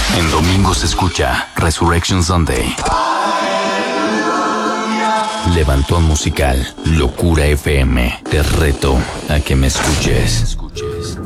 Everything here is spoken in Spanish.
En domingo se escucha Resurrection Sunday. Levantón musical, Locura FM. Te reto a que me escuches.